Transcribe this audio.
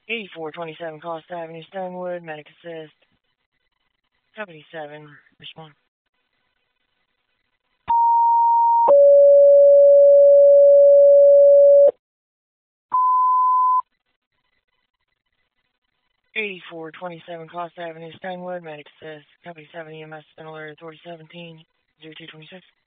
8427 Cost Avenue, Stonewood, Medic Assist. Company 7, respond. 8427 Cost Avenue, Stonewood, Medic Assist. Company 7 EMS, been alerted 4017 0226.